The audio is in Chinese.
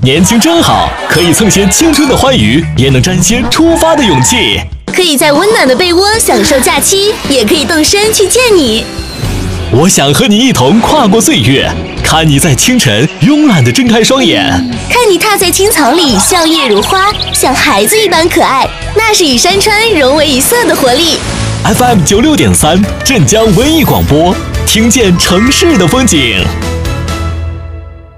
年轻真好，可以蹭些青春的欢愉，也能沾些出发的勇气。 可以在温暖的被窝享受假期，也可以动身去见你。 我想和你一同跨过岁月，看你在清晨慵懒地睁开双眼， 看你踏在青草里笑靥如花，像孩子一般可爱。那是与山川融为一色的活力。 FM 96.3，镇江文艺广播，听见城市的风景。